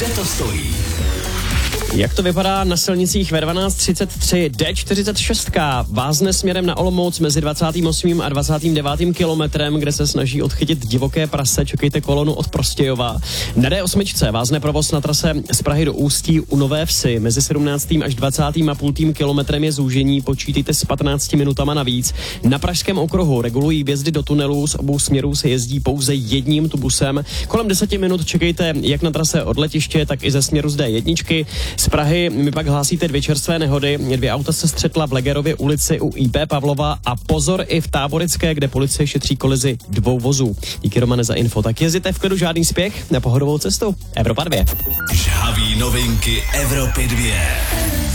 Kde to stojí? Jak to vypadá na silnicích ve 12:33? D46 vázne směrem na Olomouc mezi 28. a 29. kilometrem, kde se snaží odchytit divoké prase. Čekejte kolonu od Prostějova. Na D8 vázne provoz na trase z Prahy do Ústí u Nové Vsi. Mezi 17. až 20,5 kilometrem je zúžení, počítejte s 15 minutama navíc. Na Pražském okruhu regulují vjezdy do tunelů, z obou směrů se jezdí pouze jedním tubusem. Kolem 10 minut čekejte jak na trase od letiště, tak i ze směru z D1. Z Prahy mi pak hlásíte 2 čerstvé nehody. 2 auta se střetla v Legerově ulici u IP Pavlova a pozor i v Táborické, kde policie šetří kolizi 2 vozů. Díky, Romane, za info. Tak jezdíte v klidu, žádný spěch, na pohodovou cestu. Evropa 2. Žhavý novinky Evropy 2.